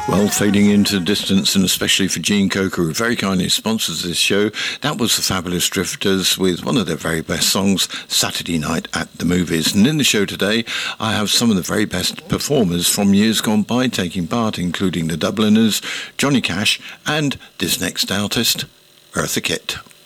Well, fading into distance, and especially for Gene Coker, who very kindly sponsors this show, that was the Fabulous Drifters with one of their very best songs, Saturday Night at the Movies. And in the show today, I have some of the very best performers from years gone by taking part, including the Dubliners, Johnny Cash, and this next artist, Eartha Kitt.